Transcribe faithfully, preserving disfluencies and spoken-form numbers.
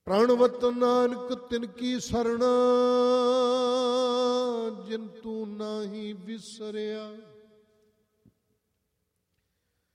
ਪ੍ਰਾਣਵਤ ਨਾਨਕ ਤਿਨ ਕੀ ਸਰਣਾ, ਜਿਨ ਤੂੰ ਨਾਹੀ ਵਿਸਰਿਆ।